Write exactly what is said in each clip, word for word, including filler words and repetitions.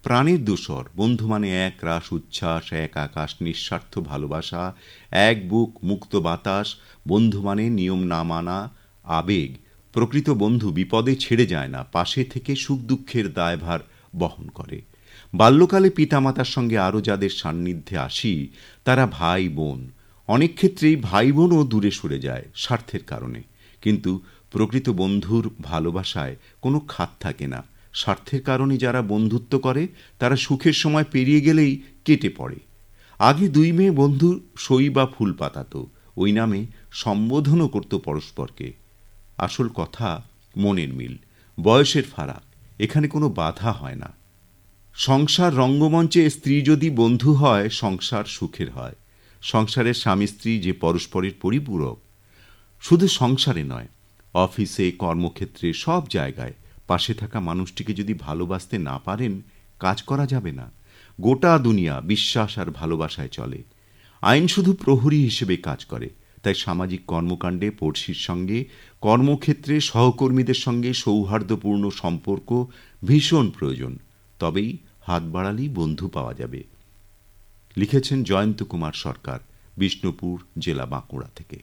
প্রাণের দোসর। বন্ধু মানে এক রাস উচ্ছ্বাস, এক আকাশ নিঃস্বার্থ ভালোবাসা, এক বুক মুক্ত বাতাস। বন্ধু মানে নিয়ম না মানা আবেগ। প্রকৃত বন্ধু বিপদে ছেড়ে যায় না, পাশে থেকে সুখ দুঃখের দায়ভার বহন করে। বাল্যকালে পিতামাতার সঙ্গে আরও যাদের সান্নিধ্যে আসি তারা ভাই বোন। অনেক ক্ষেত্রেই ভাই বোনও দূরে সরে যায় স্বার্থের কারণে, কিন্তু প্রকৃত বন্ধুর ভালোবাসায় কোনো খাত থাকে না। স্বার্থের কারণে যারা বন্ধুত্ব করে তারা সুখের সময় পেরিয়ে গেলেই কেটে পড়ে। আগে দুই মেয়ে বন্ধু সই বা ফুল পাতাতো, ওই নামে সম্বোধনও করত পরস্পরকে। আসল কথা মনের মিল, বয়সের ফারাক, এখানে কোনো বাধা হয় না। সংসার রঙ্গমঞ্চে স্ত্রী যদি বন্ধু হয় সংসার সুখের হয়। সংসারের স্বামী স্ত্রী যে পরস্পরের পরিপূরক, শুধু সংসারে নয়, অফিসে, কর্মক্ষেত্রে, সব জায়গায় পাশে থাকা মানুষটিকে যদি ভালোবাসতে না পারেন কাজ করা যাবে না। গোটা দুনিয়া বিশ্বাস আর ভালোবাসায় চলে। আইন শুধু প্রহরী হিসেবে কাজ করে। তাই সামাজিক কর্মকাণ্ডে পড়শির সঙ্গে, কর্মক্ষেত্রে সহকর্মীদের সঙ্গে সৌহার্দ্যপূর্ণ সম্পর্ক ভীষণ প্রয়োজন। তবেই হাত বাড়ালেই বন্ধু পাওয়া যাবে। লিখেছেন জয়ন্ত কুমার সরকার, বিষ্ণুপুর জেলা, বাঁকুড়া থেকে।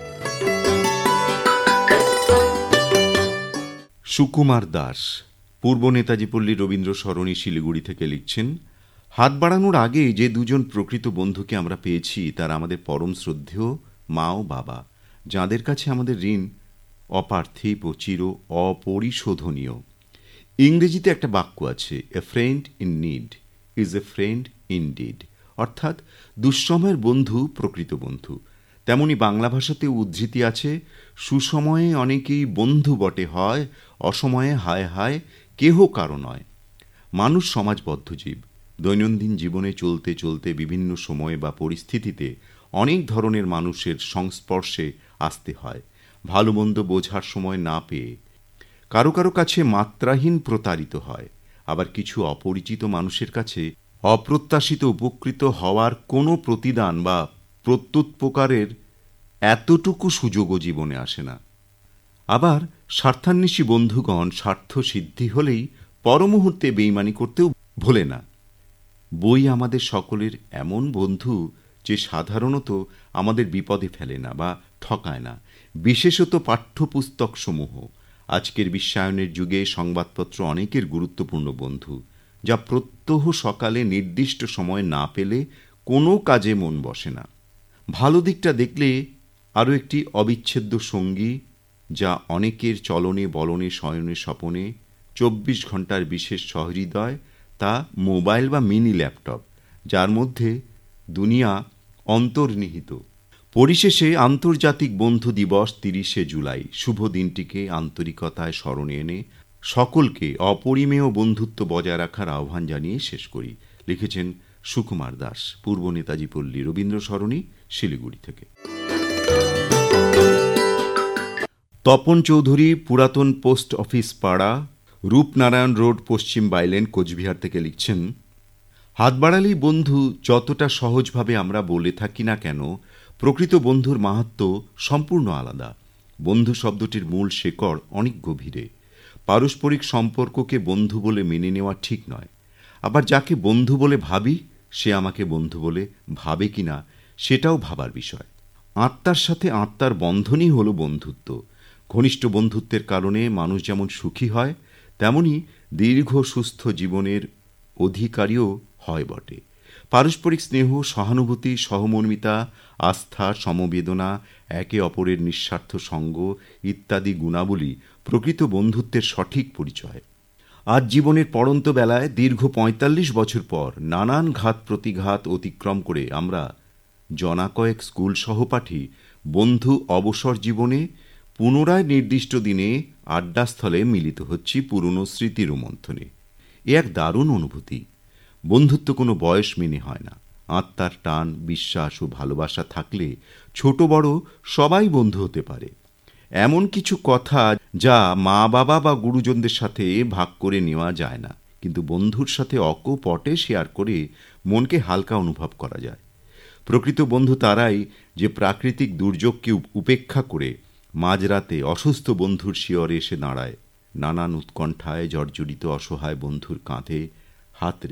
সুকুমার দাস পূর্ব নেতাজি পল্লী রবীন্দ্র সরণি, শিলিগুড়ি থেকে লিখছেন, হাত বাড়ানোর আগে যে দুজন প্রকৃত বন্ধুকে আমরা পেয়েছি তারা আমাদের পরম শ্রদ্ধেয় মা ও বাবা, যাঁদের কাছে আমাদের ঋণ অপার্থিব ও চির অপরিশোধনীয়। ইংরেজিতে একটা বাক্য আছে, a friend in need is a friend indeed, অর্থাৎ দুঃসময়ের বন্ধু প্রকৃত বন্ধু। তেমনি বাংলা ভাষাতেও উদ্ধৃতি আছে, সুসময়ে অনেকেই বন্ধু বটে হয়, অসময়ে হায় হায় কেহ কারো নয়। মানুষ সমাজবদ্ধ জীব। দৈনন্দিন জীবনে চলতে চলতে বিভিন্ন সময়ে বা পরিস্থিতিতে অনেক ধরনের মানুষের সংস্পর্শে আসতে হয়। ভালো মন্দ বোঝার সময় না পেয়ে কারো কারো কাছে মাত্রাহীন প্রতারিত হয়, আবার কিছু অপরিচিত মানুষের কাছে অপ্রত্যাশিত উপকৃত হওয়ার কোনো প্রতিদান বা প্রত্যুপকারের এতটুকু সুযোগও জীবনে আসে না। আবার স্বার্থান্বেষী বন্ধুগণ স্বার্থ সিদ্ধি হলেই পরমুহূর্তে বেইমানি করতেও ভোলে না। বই আমাদের সকলের এমন বন্ধু যে সাধারণত আমাদের বিপদে ফেলে না বা ঠকায় না, বিশেষত পাঠ্যপুস্তক সমূহ। আজকের বিশ্বায়নের যুগে সংবাদপত্র অনেকের গুরুত্বপূর্ণ বন্ধু, যা প্রত্যহ সকালে নির্দিষ্ট সময় না পেলে কোনো কাজে মন বসে না। ভালো দিকটা দেখলে আরও একটি অবিচ্ছেদ্য সঙ্গী, যা অনেকের চলনে বলনে শয়নে স্বপনে চব্বিশ ঘন্টার বিশেষ সহৃদয়, তা মোবাইল বা মিনি ল্যাপটপ, যার মধ্যে দুনিয়া অন্তর্নিহিত। পরিশেষে আন্তর্জাতিক বন্ধু দিবস তিরিশে জুলাই শুভ দিনটিকে আন্তরিকতায় স্মরণে এনে সকলকে অপরিমেয় বন্ধুত্ব বজায় রাখার আহ্বান জানিয়ে শেষ করি। লিখেছেন সুকুমার দাস, পূর্ব নেতাজি পল্লী রবীন্দ্র সরণি, শিলিগুড়ি থেকে। তপন চৌধুরী, পুরাতন পোস্ট অফিস পাড়া, রূপনারায়ণ রোড, পশ্চিম বাইলেন, কোচবিহার থেকে লিখছেন, হাত বাড়ালেই বন্ধু যতটা সহজভাবে আমরা বলে থাকি না কেন, প্রকৃত বন্ধুর মাহাত্ম্য সম্পূর্ণ আলাদা। বন্ধু শব্দটির মূল শেকড় অনেক গভীরে। পারস্পরিক সম্পর্ককে বন্ধু বলে মেনে নেওয়া ঠিক নয়। আবার যাকে বন্ধু বলে ভাবি সে আমাকে বন্ধু বলে ভাবে কিনা সেটাও ভাবার বিষয়। আত্মার সাথে আত্মার বন্ধনই হলো বন্ধুত্ব। ঘনিষ্ঠ বন্ধুত্বের কারণে মানুষ যেমন সুখী হয়, তেমনি দীর্ঘ সুস্থ জীবনের অধিকারীও হয় বটে। পারস্পরিক স্নেহ, সহানুভূতি, সহমর্মিতা, আস্থা, সমবেদনা, একে অপরের নিঃস্বার্থ সঙ্গ ইত্যাদি গুণাবলী প্রকৃত বন্ধুত্বের সঠিক পরিচয়। আজ জীবনের পড়ন্ত বেলায় দীর্ঘ পঁয়তাল্লিশ বছর পর নানান ঘাত প্রতিঘাত অতিক্রম করে আমরা জনা কয়েক স্কুল সহপাঠী বন্ধু অবসর জীবনে পুনরায় নির্দিষ্ট দিনে আড্ডাস্থলে মিলিত হচ্ছি পুরনো স্মৃতি রোমন্থনে। এ এক দারুণ অনুভূতি। বন্ধুত্ব কোনো বয়স মেনে হয় না। আত্মার টান, বিশ্বাস ও ভালোবাসা থাকলে ছোট বড় সবাই বন্ধু হতে পারে। এমন কিছু কথা যা মা বাবা বা গুরুজনদের সাথে ভাগ করে নেওয়া যায় না, কিন্তু বন্ধুর সাথে অকপটে শেয়ার করে মনকে হালকা অনুভব করা যায়। প্রকৃত বন্ধু তারাই যে প্রাকৃতিক দুর্যোগকে উপেক্ষা করে মাঝরাতে অসুস্থ বন্ধুর শিয়রে এসে দাঁড়ায়, নানান উৎকণ্ঠায় জর্জরিত অসহায় বন্ধুর কাঁধে হাত